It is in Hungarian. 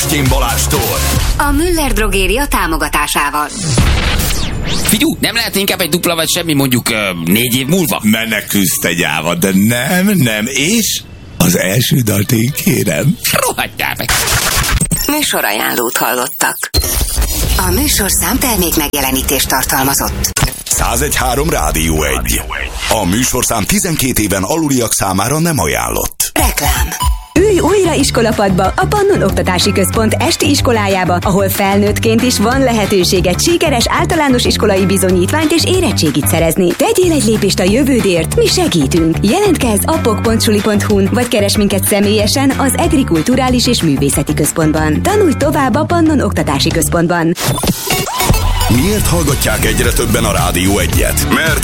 Sebestyén Balástól. A Müller Drogéria támogatásával. Figyú, nem lehet inkább egy dupla vagy semmi mondjuk 4 év múlva? Menekülsz te gyáva, de nem, és az első dalt én kérem. Rohadjál meg! Műsorajánlót hallottak. A műsorszám termék megjelenítést tartalmazott. 101.3 Rádió 1. A műsorszám 12 éven aluliak számára nem ajánlott. Reklám. Ülj újra iskolapadba a Pannon Oktatási Központ esti iskolájába, ahol felnőttként is van lehetőséged sikeres általános iskolai bizonyítványt és érettségit szerezni. Tegyél egy lépést a jövődért, mi segítünk. Jelentkezz a pok.suli.hu-n, vagy keres minket személyesen az EGRI Kulturális és Művészeti Központban. Tanulj tovább a Pannon Oktatási Központban. Miért hallgatják egyre többen a Rádió 1-et? Mert